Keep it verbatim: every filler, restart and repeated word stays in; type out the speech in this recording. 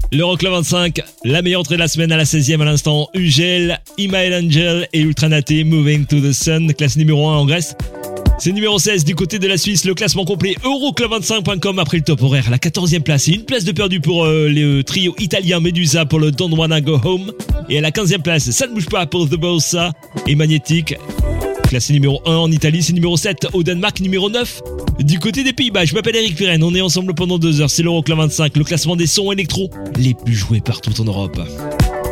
L'Euroclub vingt-cinq, la meilleure entrée de la semaine à la seizième à l'instant. Ugel, Imael Angel et Ultranate, Moving to the Sun, classe numéro un en Grèce. C'est numéro seize du côté de la Suisse, le classement complet Euroclub vingt-cinq point com après le top horaire, la quatorzième place et une place de perdu pour euh, le trio italien Medusa pour le Don't Wanna Go Home. Et à la quinzième place, ça ne bouge pas pour The Bossa et Magnétique. Classé numéro un en Italie, c'est numéro sept au Danemark, numéro neuf du côté des Pays-Bas. Je m'appelle Eric Pirenne, on est ensemble pendant deux heures, c'est l'Euroclub vingt-cinq, le classement des sons électro les plus joués partout en Europe.